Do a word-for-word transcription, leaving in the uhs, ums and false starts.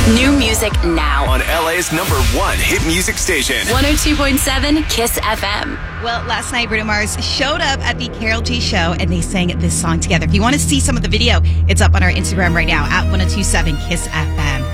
New music now. On L A's number one hit music station. one oh two point seven Kiss F M. Well, last night, Bruno Mars showed up at the Karol G show, and they sang this song together. If you want to see some of the video, it's up on our Instagram right now, at one oh two seven Kiss F M.